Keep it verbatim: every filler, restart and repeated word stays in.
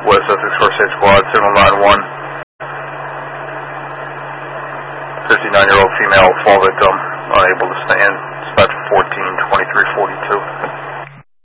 West Essex First Aid Squad, signal nine one. fifty-nine-year-old female fall victim, unable to stand. Dispatch fourteen twenty-three forty-two.